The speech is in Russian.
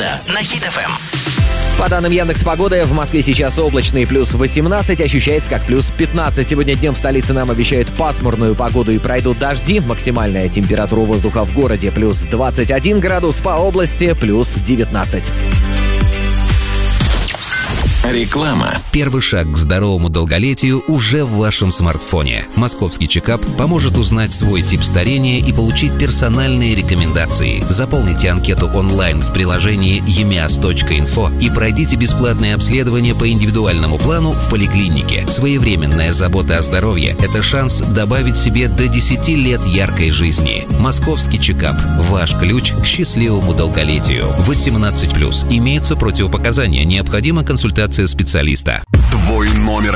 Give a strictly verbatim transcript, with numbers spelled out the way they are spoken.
погода на Хит эф эм. По данным Яндекс.Погоды, в Москве сейчас облачно и плюс восемнадцать, ощущается как плюс пятнадцать. Сегодня днем в столице нам обещают пасмурную погоду и пройдут дожди. Максимальная температура воздуха в городе плюс двадцать один градус, по области плюс девятнадцать. Реклама. Первый шаг к здоровому долголетию уже в вашем смартфоне. Московский чекап поможет узнать свой тип старения и получить персональные рекомендации. Заполните анкету онлайн в приложении и эм и эй эс точка инфо и пройдите бесплатное обследование по индивидуальному плану в поликлинике. Своевременная забота о здоровье – это шанс добавить себе до десяти лет яркой жизни. Московский чекап – ваш ключ к счастливому долголетию. восемнадцать плюс. Имеются противопоказания. Необходима консультация специалиста. Твой номер